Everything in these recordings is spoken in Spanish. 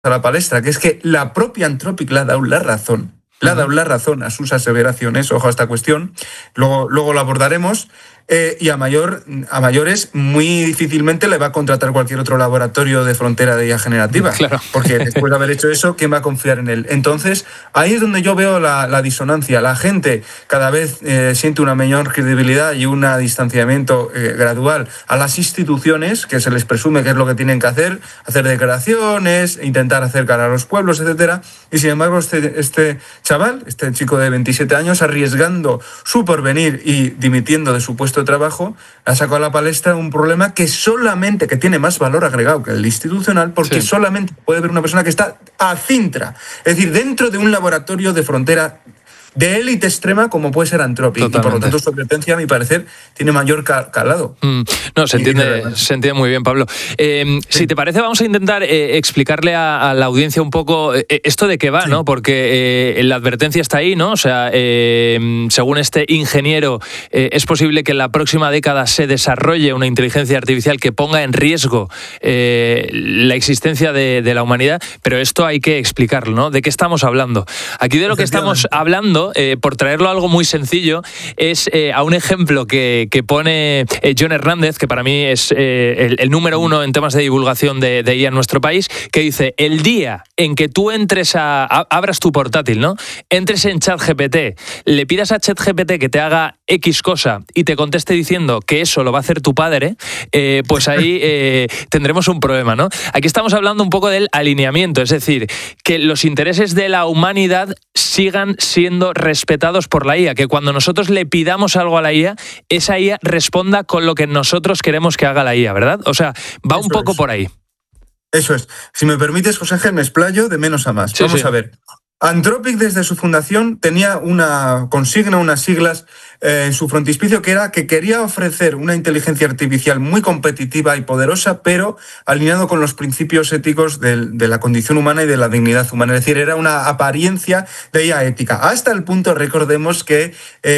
a la palestra, que es que la propia Anthropic le ha dado la razón. Le ha dado la razón a sus aseveraciones, ojo a esta cuestión, luego lo abordaremos, y a mayores muy difícilmente le va a contratar cualquier otro laboratorio de frontera de IA generativa, claro. Porque después de haber hecho eso, ¿quién va a confiar en él? Entonces, ahí es donde yo veo la disonancia. La gente cada vez siente una mayor credibilidad y un distanciamiento gradual a las instituciones, que se les presume que es lo que tienen que hacer declaraciones, intentar acercar a los pueblos, etcétera, y sin embargo este chaval, este chico de 27 años, arriesgando su porvenir y dimitiendo de su puesto de trabajo, ha sacado a la palestra un problema que tiene más valor agregado que el institucional, porque solamente puede ver una persona que está a cintra, es decir, dentro de un laboratorio de frontera de élite extrema como puede ser Anthropic. Totalmente. Y por lo tanto su advertencia, a mi parecer, tiene mayor calado. No, se entiende muy bien, Pablo. Si te parece, vamos a intentar explicarle a la audiencia un poco esto de qué va, ¿no? Porque la advertencia está ahí, ¿no? O sea, según este ingeniero, es posible que en la próxima década se desarrolle una inteligencia artificial que ponga en riesgo la existencia de la humanidad, pero esto hay que explicarlo, ¿no? ¿De qué estamos hablando? Aquí de lo que estamos hablando, por traerlo a algo muy sencillo, es a un ejemplo que pone Jon Hernández, que para mí es el número uno en temas de divulgación de IA en nuestro país, que dice: el día en que tú abras tu portátil, ¿no? Entres en ChatGPT, le pidas a ChatGPT que te haga X cosa y te conteste diciendo que eso lo va a hacer tu padre, pues ahí tendremos un problema, ¿no? Aquí estamos hablando un poco del alineamiento, es decir, que los intereses de la humanidad sigan siendo respetados por la IA, que cuando nosotros le pidamos algo a la IA, esa IA responda con lo que nosotros queremos que haga la IA, ¿verdad? O sea, va un poco por ahí. Eso es. Si me permites, José Ángel, me explayo de menos a más. Vamos a ver. Anthropic, desde su fundación, tenía una consigna, unas siglas en su frontispicio, que era que quería ofrecer una inteligencia artificial muy competitiva y poderosa, pero alineado con los principios éticos de la condición humana y de la dignidad humana. Es decir, era una apariencia de IA ética. Hasta el punto, recordemos que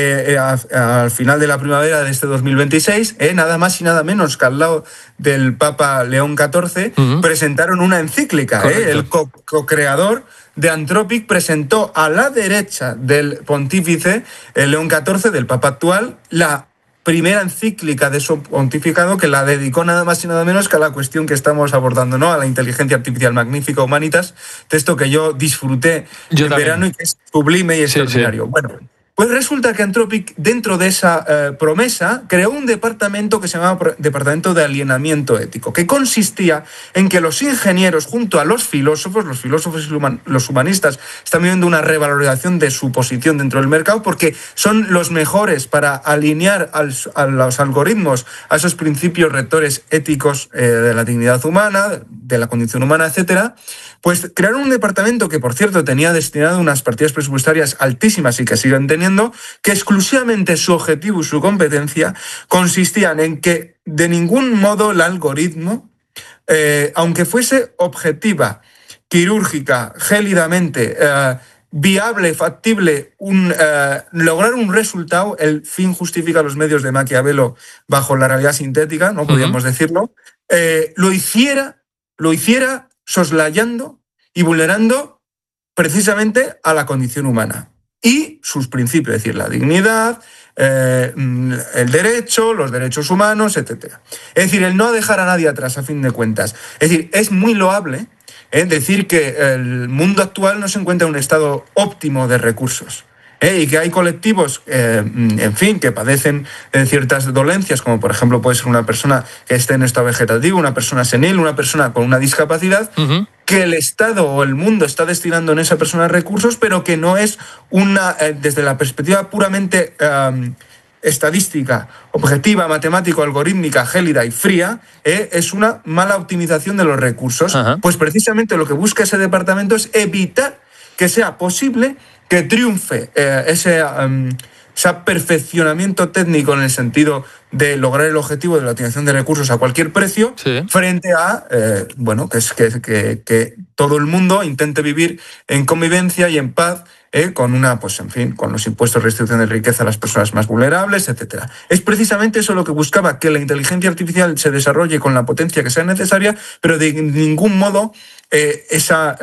al final de la primavera de este 2026, nada más y nada menos que al lado del Papa León XIV, presentaron una encíclica. El co-creador de Anthropic presentó a la derecha del pontífice León XIV, del Papa actual, la primera encíclica de su pontificado, que la dedicó nada más y nada menos que a la cuestión que estamos abordando, ¿no? A la inteligencia artificial Magnifica Humanitas, texto que yo disfruté en verano y que es sublime y extraordinario. Bueno, pues resulta que Anthropic, dentro de esa promesa, creó un departamento que se llamaba Departamento de Alineamiento Ético, que consistía en que los ingenieros, junto a los filósofos y los humanistas, están viviendo una revalorización de su posición dentro del mercado, porque son los mejores para alinear a los algoritmos a esos principios rectores éticos de la dignidad humana, de la condición humana, etcétera. Pues crearon un departamento que, por cierto, tenía destinado unas partidas presupuestarias altísimas y que siguen teniendo, que exclusivamente su objetivo y su competencia consistían en que de ningún modo el algoritmo, aunque fuese objetiva, quirúrgica, gélidamente, viable, factible, lograr un resultado, el fin justifica los medios de Maquiavelo bajo la realidad sintética, no podríamos decirlo, lo hiciera soslayando y vulnerando precisamente a la condición humana y sus principios, es decir, la dignidad, el derecho, los derechos humanos, etc. Es decir, el no dejar a nadie atrás, a fin de cuentas. Es decir, es muy loable decir que el mundo actual no se encuentra en un estado óptimo de recursos. Y que hay colectivos, en fin, que padecen ciertas dolencias, como por ejemplo puede ser una persona que esté en estado vegetativo, una persona senil, una persona con una discapacidad, que el Estado o el mundo está destinando en esa persona recursos, pero que no es desde la perspectiva puramente estadística, objetiva, matemático, algorítmica, gélida y fría, es una mala optimización de los recursos. Pues precisamente lo que busca ese departamento es evitar que sea posible que triunfe ese perfeccionamiento técnico en el sentido de lograr el objetivo de la utilización de recursos a cualquier precio, frente a que todo el mundo intente vivir en convivencia y en paz, con con los impuestos de restricción de riqueza a las personas más vulnerables, etcétera. Es precisamente eso lo que buscaba, que la inteligencia artificial se desarrolle con la potencia que sea necesaria, pero de ningún modo esa